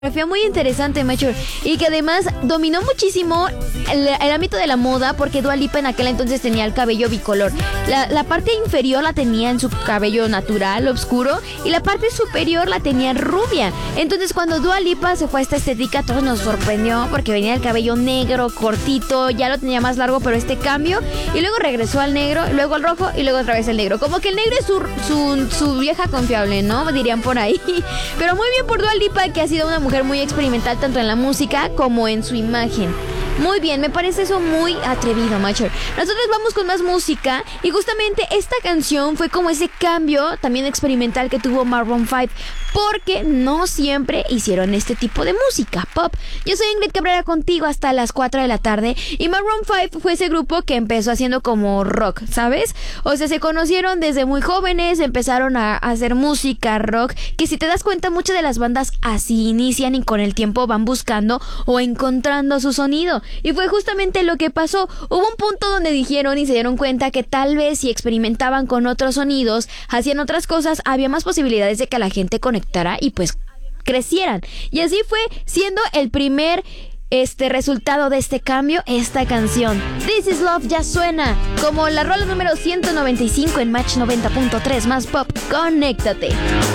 Fue muy interesante, Mature, y que además dominó muchísimo el ámbito de la moda porque Dua Lipa en aquel entonces tenía el cabello bicolor. La parte inferior la tenía en su cabello natural, oscuro, y la parte superior la tenía rubia. Entonces cuando Dua Lipa se fue a esta estética, todos nos sorprendió porque venía el cabello negro, cortito, ya lo tenía más largo, pero este cambio, y luego regresó al negro, luego al rojo y luego otra vez al negro. Como que el negro es su vieja confiable, ¿no? Dirían por ahí. Pero muy bien por Dua Lipa, que ha sido una mujer muy experimental tanto en la música como en su imagen. Muy bien, me parece eso muy atrevido, Macher. Nosotros vamos con más música y justamente esta canción fue como ese cambio también experimental que tuvo Maroon 5, porque no siempre hicieron este tipo de música pop. Yo soy Ingrid Cabrera contigo hasta las 4 de la tarde y Maroon 5 fue ese grupo que empezó haciendo como rock, ¿sabes? O sea, se conocieron desde muy jóvenes, empezaron a hacer música rock, que si te das cuenta muchas de las bandas así inician y con el tiempo van buscando o encontrando su sonido. Y fue justamente lo que pasó. Hubo un punto donde dijeron y se dieron cuenta que tal vez si experimentaban con otros sonidos, hacían otras cosas, había más posibilidades de que la gente conectara y pues crecieran. Y así fue siendo el primer resultado de este cambio, esta canción This Is Love ya suena como la rola número 195 en Match 90.3 más pop. Conéctate.